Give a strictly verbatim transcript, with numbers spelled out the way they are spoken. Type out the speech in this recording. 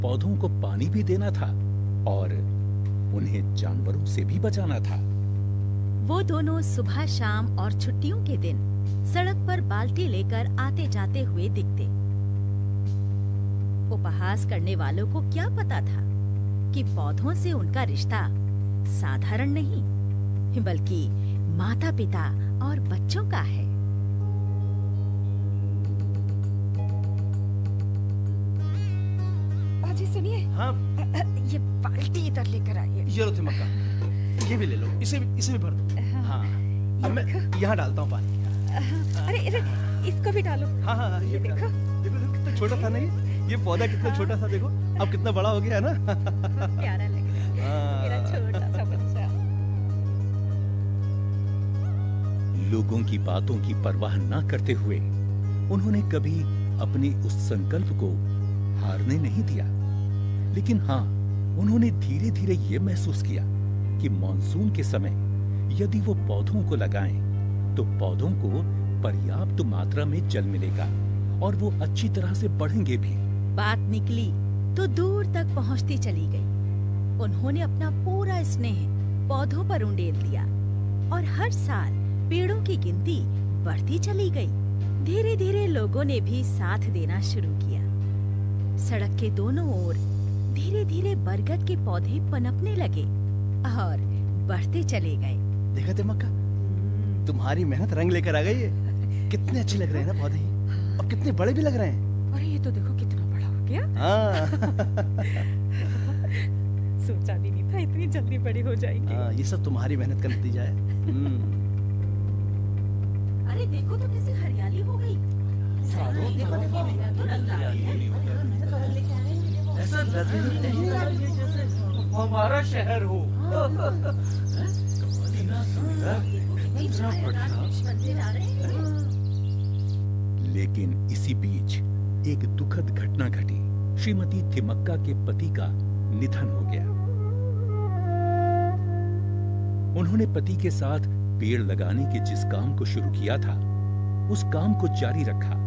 पौधों को पानी भी देना था और उन्हें जानवरों से भी बचाना था। वो दोनों सुबह शाम और छुट्टियों के दिन सड़क पर बाल्टी लेकर आते जाते हुए दिखते। उपहास करने वालों को क्या पता था कि पौधों से उनका रिश्ता साधारण नहीं बल्कि माता पिता और बच्चों का है। अजी सुनिए। हाँ। ये बाल्टी इधर लेकर आइए। ये लो थिमक्का, ये भी ले लो, इसे भी इसे भी भर दो। हाँ, अब मैं यहाँ डालता हूँ पानी। अरे अरे इसको भी डालो। हाँ हाँ हाँ, ये देखो देखो देखो कितना छोटा था ना ये ये पौधा कितना छोटा था, देखो अब कितना बड़ा हो गया है ना। प्यारा लग रहा है मेरा छोटा सा बच्चा। लोगों की बातों की परवाह न करते हुए उन्होंने कभी अपने उस संकल्प को हारने नहीं दिया। लेकिन हाँ, उन्होंने धीरे धीरे ये महसूस किया कि मॉनसून के समय यदि वो पौधों को लगाएं, तो पौधों को पर्याप्त मात्रा में जल मिलेगा और वो अच्छी तरह से बढ़ेंगे भी। बात निकली तो दूर तक पहुंचती चली गई। उन्होंने अपना पूरा स्नेह पौधों पर उंडेल दिया और हर साल पेड़ों की गिनती बढ़ती चली गई। धीरे धीरे लोगों ने भी साथ देना शुरू किया। सड़क के दोनों ओर धीरे धीरे बरगद के पौधे पनपने लगे और बढ़ते चले गए। देखा थिमक्का, तुम्हारी मेहनत रंग लेकर आ गई है। कितने अच्छे लग रहे हैं ना पौधे, और कितने बड़े भी लग रहे हैं। अरे ये तो देखो कितना बड़ा हो गया। हाँ। सोचा भी नहीं था इतनी जल्दी बड़े हो जाएंगे। हाँ, ये सब तुम्हारी मेहनत का नतीजा है। अरे देखो तो कैसे हरियाली हो गई। ऐसा लग नहीं रहा जैसे हमारा शहर हो। लेकिन इसी बीच एक दुखद घटना घटी। श्रीमती थिमक्का के पति का निधन हो गया। उन्होंने पति के साथ पेड़ लगाने के जिस काम को शुरू किया था, उस काम को जारी रखा